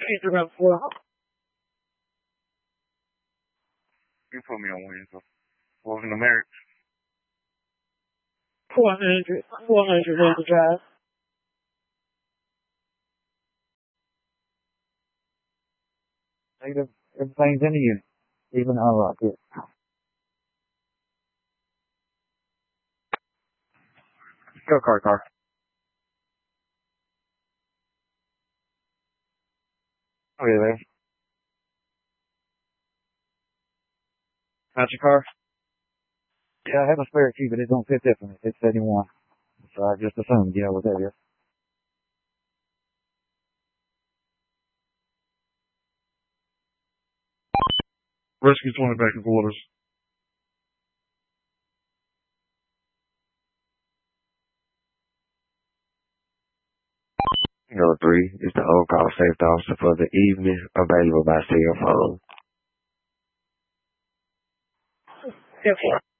around 4. You put me on Wednesday. What was in the marriage? 400 on the drive. Everything's in the unit. Even unlock it. Go car. Oh, yeah, there. Not your car? Yeah, I have a spare key, but it don't fit that one. It's 71. So I just assumed, what that is. Rescue 20 back in quarters. Number 3 is the on-call safety officer for the evening, available by cell phone. Okay.